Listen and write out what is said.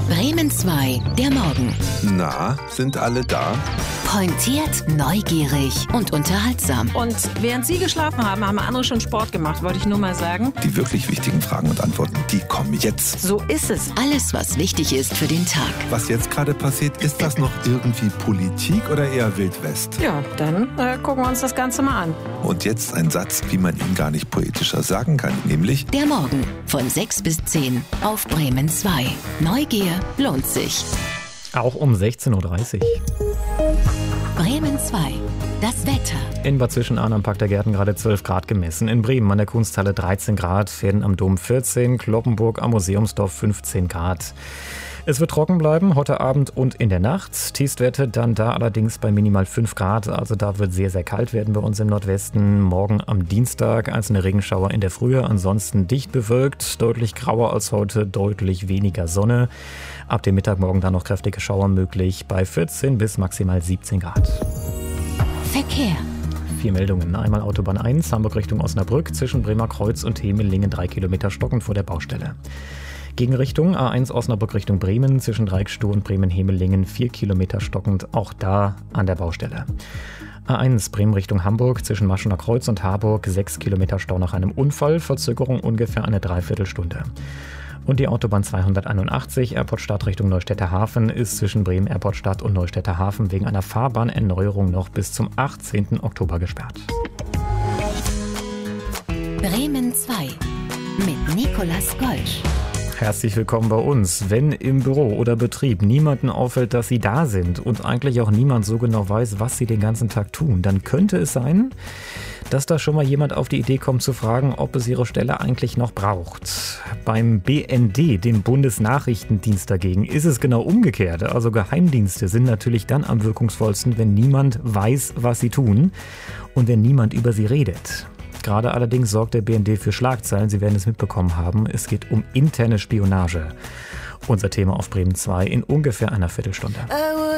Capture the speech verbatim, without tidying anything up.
Bremen zwei, der Morgen. Na, sind alle da? Pointiert, neugierig und unterhaltsam. Und während Sie geschlafen haben, haben andere schon Sport gemacht, wollte ich nur mal sagen. Die wirklich wichtigen Fragen und Antworten, die kommen jetzt. So ist es. Alles, was wichtig ist für den Tag. Was jetzt gerade passiert, ist das noch irgendwie Politik oder eher Wildwest? Ja, dann äh, gucken wir uns das Ganze mal an. Und jetzt ein Satz, wie man ihn gar nicht poetischer sagen kann, nämlich: Der Morgen von sechs bis zehn auf Bremen zwei. Neugier lohnt sich. Auch um sechzehn Uhr dreißig. Bremen zwei. Das Wetter. In Bad Zwischenahn am Park der Gärten gerade zwölf Grad gemessen. In Bremen an der Kunsthalle dreizehn Grad, Pferden am Dom vierzehn, Cloppenburg am Museumsdorf fünfzehn Grad. Es wird trocken bleiben, heute Abend und in der Nacht. Tiefstwerte dann da allerdings bei minimal fünf Grad. Also da wird sehr, sehr kalt werden bei uns im Nordwesten. Morgen am Dienstag einzelne Regenschauer in der Frühe. Ansonsten dicht bewölkt, deutlich grauer als heute, deutlich weniger Sonne. Ab dem Mittag morgen dann noch kräftige Schauer möglich bei vierzehn bis maximal siebzehn Grad. Verkehr. Vier Meldungen. Einmal Autobahn eins, Hamburg Richtung Osnabrück, zwischen Bremer Kreuz und Hemelingen drei Kilometer stockend vor der Baustelle. Gegenrichtung A eins Osnabrück Richtung Bremen, zwischen Dreiecksstuh und Bremen-Hemelingen vier Kilometer stockend, auch da an der Baustelle. A eins Bremen Richtung Hamburg, zwischen Maschener Kreuz und Harburg sechs Kilometer Stau nach einem Unfall, Verzögerung ungefähr eine Dreiviertelstunde. Und die Autobahn zweihunderteinundachtzig Airportstadt Richtung Neustädter Hafen ist zwischen Bremen Airportstadt und Neustädter Hafen wegen einer Fahrbahnerneuerung noch bis zum achtzehnten Oktober gesperrt. Bremen zwei mit Nicolas Golsch. Herzlich willkommen bei uns. Wenn im Büro oder Betrieb niemanden auffällt, dass Sie da sind und eigentlich auch niemand so genau weiß, was Sie den ganzen Tag tun, dann könnte es sein, dass da schon mal jemand auf die Idee kommt zu fragen, ob es Ihre Stelle eigentlich noch braucht. Beim B N D, dem Bundesnachrichtendienst dagegen, ist es genau umgekehrt. Also Geheimdienste sind natürlich dann am wirkungsvollsten, wenn niemand weiß, was sie tun und wenn niemand über sie redet. Gerade allerdings sorgt der B N D für Schlagzeilen, Sie werden es mitbekommen haben. Es geht um interne Spionage. Unser Thema auf Bremen zwei in ungefähr einer Viertelstunde.